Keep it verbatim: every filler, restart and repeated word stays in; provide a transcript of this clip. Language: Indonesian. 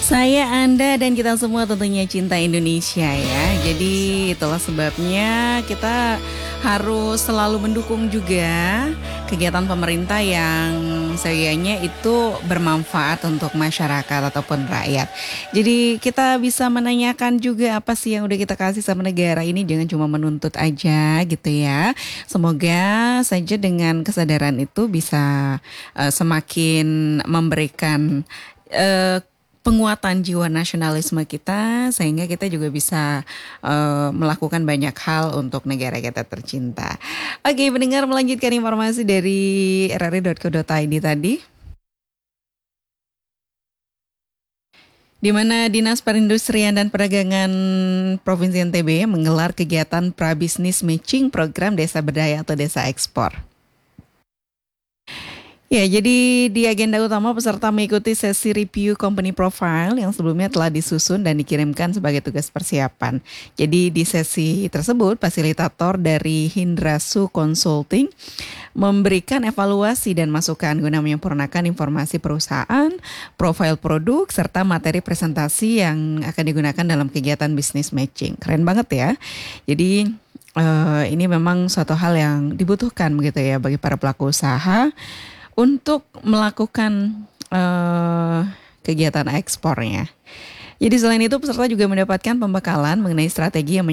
Saya, Anda, dan kita semua tentunya cinta Indonesia ya. Jadi itulah sebabnya kita harus selalu mendukung juga kegiatan pemerintah yang sayangnya itu bermanfaat untuk masyarakat ataupun rakyat. Jadi kita bisa menanyakan juga apa sih yang udah kita kasih sama negara ini, jangan cuma menuntut aja gitu ya. Semoga saja dengan kesadaran itu bisa uh, semakin memberikan uh, penguatan jiwa nasionalisme kita sehingga kita juga bisa uh, melakukan banyak hal untuk negara kita tercinta. Oke, pendengar, melanjutkan informasi dari r r i dot co dot i d tadi, di mana Dinas Perindustrian dan Perdagangan Provinsi N T B menggelar kegiatan Prabisnis Matching Program Desa Berdaya atau Desa Ekspor. Ya, jadi di agenda utama peserta mengikuti sesi review company profile yang sebelumnya telah disusun dan dikirimkan sebagai tugas persiapan. Jadi di sesi tersebut, fasilitator dari Hindrasu Consulting memberikan evaluasi dan masukan guna menyempurnakan informasi perusahaan, profil produk, serta materi presentasi yang akan digunakan dalam kegiatan business matching. Keren banget ya. Jadi uh, ini memang suatu hal yang dibutuhkan begitu ya bagi para pelaku usaha untuk melakukan uh, kegiatan ekspornya. Jadi selain itu peserta juga mendapatkan pembekalan mengenai strategi yang